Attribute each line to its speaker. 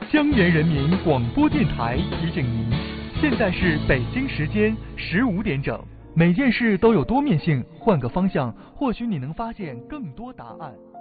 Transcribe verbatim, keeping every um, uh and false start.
Speaker 1: 江源人民广播电台提醒您，现在是北京时间十五点整。每件事都有多面性，换个方向，或许你能发现更多答案。